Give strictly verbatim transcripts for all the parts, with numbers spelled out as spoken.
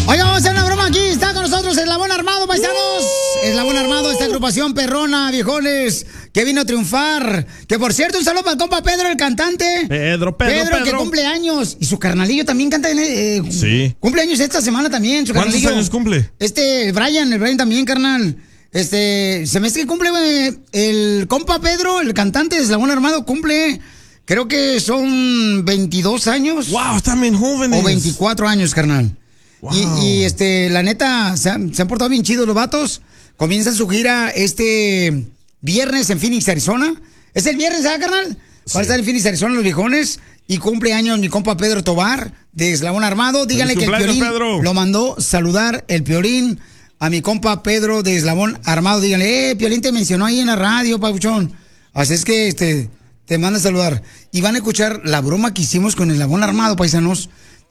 Oiga, vamos a hacer una broma aquí. Está con nosotros Eslabón Armado, paisanos. Eslabón Armado, esta agrupación perrona, viejones, que vino a triunfar. Que por cierto, un saludo para el compa Pedro, el cantante. Pedro, Pedro, Pedro, Pedro. que cumple años. Y su carnalillo también canta. Eh, sí. Cumple años esta semana también. Su ¿Cuántos carnalillo. años cumple? Este, el Brian, el Brian también, carnal. Este, se me hace que cumple eh, el compa Pedro, el cantante de Eslabón Armado, cumple. Creo que son veintidós años. ¡Wow! Están bien jóvenes. O veinticuatro años, carnal. Wow. Y, y este, la neta, se han, se han portado bien chidos los vatos. Comienzan su gira este viernes en Phoenix, Arizona. ¿Es el viernes, ¿sabes, carnal? Sí. Va a estar en Phoenix, Arizona, los viejones. Y cumple años mi compa Pedro Tobar, de Eslabón Armado. Díganle que el Piolín Pedro. Lo mandó saludar el Piolín a mi compa Pedro de Eslabón Armado. Díganle, eh, Piolín te mencionó ahí en la radio, papuchón. Así es que este te manda a saludar. Y van a escuchar la broma que hicimos con Eslabón Armado, paisanos.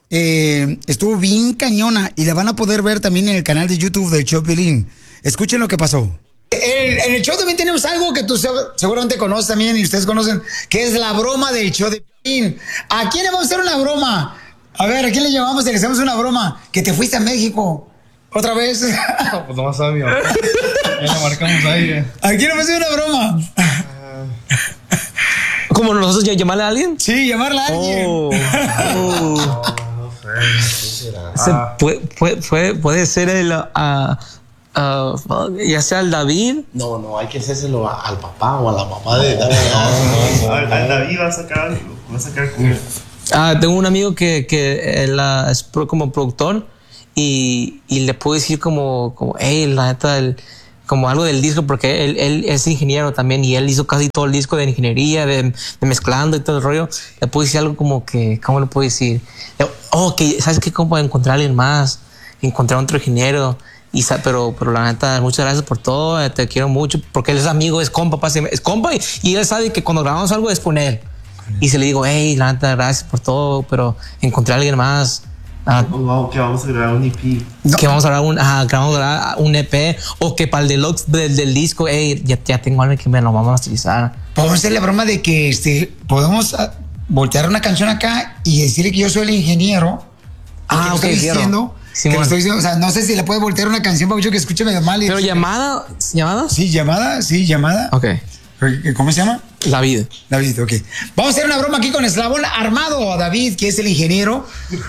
Eh, estuvo bien cañona y la van a poder ver también en el canal de YouTube del show Piolín. Escuchen lo que pasó. En, en el show también tenemos algo que tú seguramente conoces también y ustedes conocen, que es la broma del show de Piolín. ¿A quién le vamos a hacer una broma? A ver, ¿a quién le llevamos y le hacemos una broma? Que te fuiste a México. ¿Otra vez? No, pues nomás a mi papá. Ya le marcamos ahí. Eh. ¿A quién le vamos a hacer una broma? Uh... ¿Cómo nosotros llamarle a alguien? Sí, llamarle a alguien. Oh, oh. Se, ah. puede, puede, puede ser el uh, uh, ya sea el David. No, no, hay que hacérselo a, al papá o a la mamá de David. No, no, no. Al, al David va a sacar, va a sacar con él. Ah, tengo un amigo que, que él, uh, es pro, como productor y, y le puedo decir como, como hey, la neta, el, como algo del disco, porque él, él es ingeniero también y él hizo casi todo el disco de ingeniería, de, de mezclando y todo el rollo. Le puedo decir algo como que, ¿cómo le puedo decir? Oh, que ¿sabes qué? Como encontrar a alguien más, encontrar a otro ingeniero. Y, pero, pero la neta, muchas gracias por todo, te quiero mucho, porque él es amigo, es compa, es compa y, y él sabe que cuando grabamos algo es con él. Y se le digo, hey, la neta, gracias por todo, pero encontrar a alguien más. Ah, wow, que vamos a grabar un E P. No. Que vamos a grabar un, ah, que vamos a grabar un E P. O que para el deluxe del, del disco, hey, ya, ya tengo algo que me lo vamos a masterizar. Podemos hacer la broma de que este, podemos voltear una canción acá y decirle que yo soy el ingeniero. Ah, ok, estoy diciendo, sí, que bueno. estoy diciendo, o sea, no sé si le puede voltear una canción para que escuche medio mal. Y pero llamada, ¿llamada? Sí, llamada, sí, llamada. Ok. ¿Cómo se llama? David. David, ok. Vamos a hacer una broma aquí con Eslabón Armado. David, que es el ingeniero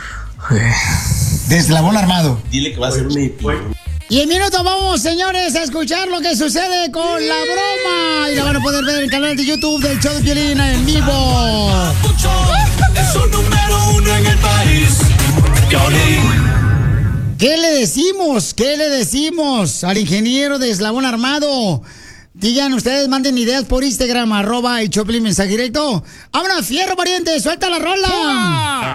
de Eslabón Armado. Dile que va a ser un E P. Y en minutos vamos, señores, a escuchar lo que sucede con la broma. Y la van a poder ver en el canal de YouTube del show de Piolín en vivo. Es un número uno en el país. Piolín. ¿Qué le decimos? ¿Qué le decimos al ingeniero de Eslabón Armado? Digan ustedes, manden ideas por Instagram, arroba el Choplin mensaje directo. ¡Abra fierro, pariente! ¡Suelta la rola!